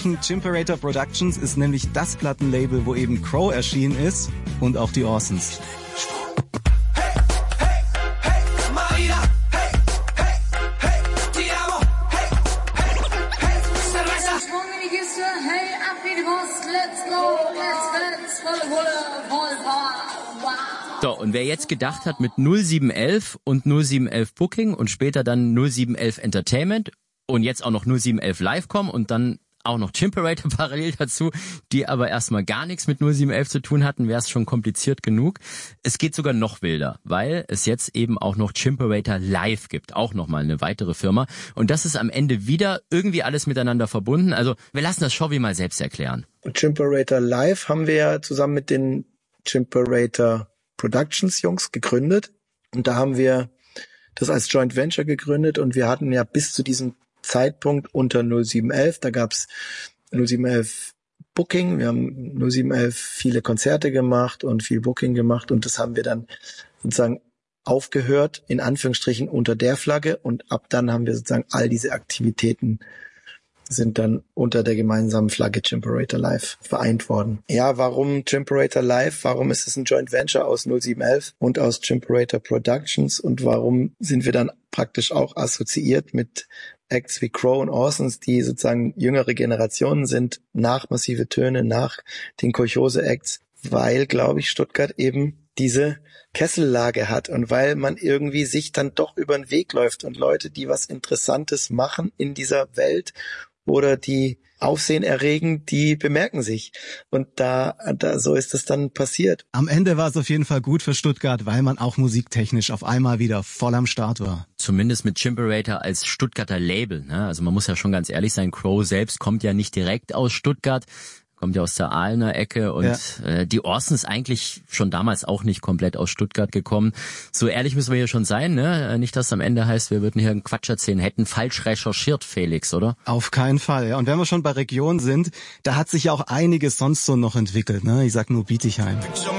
Chimperator Productions ist nämlich das Plattenlabel, wo eben Crow erschienen ist und auch die Orsons. So, und wer jetzt gedacht hat, mit 0711 und 0711 Booking und später dann 0711 Entertainment und jetzt auch noch 0711 Livecom und dann auch noch Chimperator parallel dazu, die aber erstmal gar nichts mit 0711 zu tun hatten, wäre es schon kompliziert genug. Es geht sogar noch wilder, weil es jetzt eben auch noch Chimperator Live gibt, auch nochmal eine weitere Firma. Und das ist am Ende wieder irgendwie alles miteinander verbunden. Also wir lassen das Shovi mal selbst erklären. Chimperator Live haben wir ja zusammen mit den Chimperator Productions Jungs gegründet. Und da haben wir das als Joint Venture gegründet und wir hatten ja bis zu diesem Zeitpunkt unter 0711, da gab's 0711 Booking, wir haben 0711 viele Konzerte gemacht und viel Booking gemacht und das haben wir dann sozusagen aufgehört, in Anführungsstrichen unter der Flagge und ab dann haben wir sozusagen all diese Aktivitäten sind dann unter der gemeinsamen Flagge Chimperator Live vereint worden. Ja, warum Chimperator Live? Warum ist es ein Joint Venture aus 0711 und aus Chimperator Productions und warum sind wir dann praktisch auch assoziiert mit Acts wie Crow und Orsons, die sozusagen jüngere Generationen sind, nach Massive Töne, nach den Kolchose-Acts, weil, glaube ich, Stuttgart eben diese Kessellage hat und weil man irgendwie sich dann doch über den Weg läuft und Leute, die was Interessantes machen in dieser Welt oder die Aufsehen erregen, die bemerken sich. Und da so ist es dann passiert. Am Ende war es auf jeden Fall gut für Stuttgart, weil man auch musiktechnisch auf einmal wieder voll am Start war. Zumindest mit Chimperator als Stuttgarter Label, ne? Also man muss ja schon ganz ehrlich sein, Crow selbst kommt ja nicht direkt aus Stuttgart, kommt ja aus der Aalener Ecke und die Orsons eigentlich schon damals auch nicht komplett aus Stuttgart gekommen. So ehrlich müssen wir hier schon sein, ne? Nicht, dass am Ende heißt, wir würden hier einen Quatsch erzählen, hätten falsch recherchiert, Felix, oder? Auf keinen Fall, ja. Und wenn wir schon bei Region sind, da hat sich ja auch einiges sonst so noch entwickelt, ne? Ich sag nur Bietigheim.